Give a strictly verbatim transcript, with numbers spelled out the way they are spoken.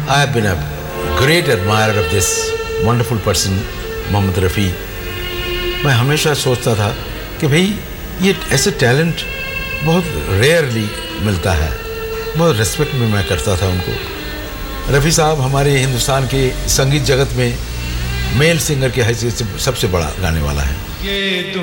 I have been a great admirer of this wonderful person, Mohammad Rafi. मैं हमेशा सोचता था कि भाई ये ऐसे टैलेंट बहुत रेयरली मिलता है। बहुत रिस्पेक्ट में मैं करता था उनको। रफ़ी साहब हमारे हिंदुस्तान के संगीत जगत में मेल सिंगर की हैसियत से सबसे बड़ा गाने वाला है।